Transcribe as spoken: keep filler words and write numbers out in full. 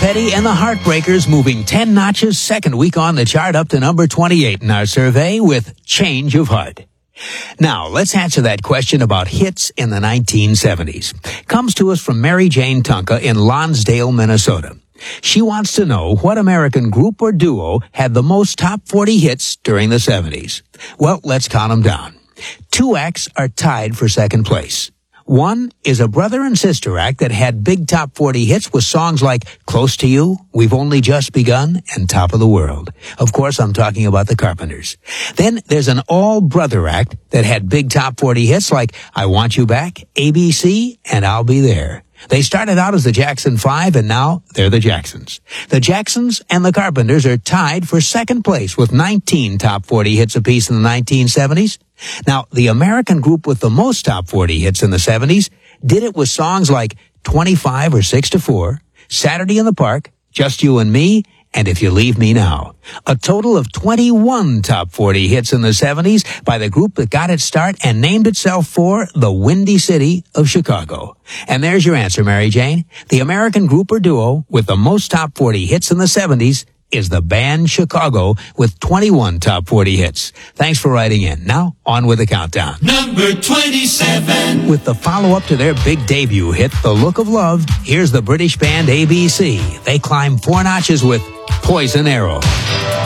Petty and the Heartbreakers moving ten notches second week on the chart up to number twenty-eight in our survey with Change of Heart. Now, let's answer that question about hits in the nineteen seventies. Comes to us from Mary Jane Tunka in Lonsdale, Minnesota. She wants to know what American group or duo had the most top forty hits during the seventies. Well, let's count them down. Two acts are tied for second place. One is a brother and sister act that had big top forty hits with songs like Close to You, We've Only Just Begun, and Top of the World. Of course, I'm talking about the Carpenters. Then there's an all-brother act that had big top forty hits like I Want You Back, A B C, and I'll Be There. They started out as the Jackson Five, and now they're the Jacksons. The Jacksons and the Carpenters are tied for second place with nineteen top forty hits apiece in the nineteen seventies. Now, the American group with the most top forty hits in the seventies did it with songs like twenty-five or six to four, Saturday in the Park, Just You and Me, and If You Leave Me Now. A total of twenty-one top forty hits in the seventies by the group that got its start and named itself for the Windy City of Chicago. And there's your answer, Mary Jane. The American group or duo with the most top forty hits in the seventies is the band Chicago with twenty-one top forty hits. Thanks for writing in. Now, on with the countdown. Number twenty-seven. With the follow-up to their big debut hit, The Look of Love, here's the British band A B C. They climb four notches with Poison Arrow.